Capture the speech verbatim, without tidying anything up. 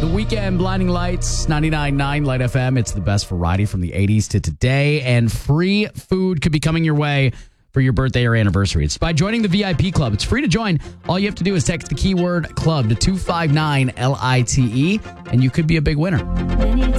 The Weekend, Blinding Lights, ninety-nine point nine Light F M. It's the best variety from the eighties to today. And free food could be coming your way for your birthday or anniversary. It's by joining the V I P Club. It's free to join. All you have to do is text the keyword club to two five nine L I T E, and you could be a big winner.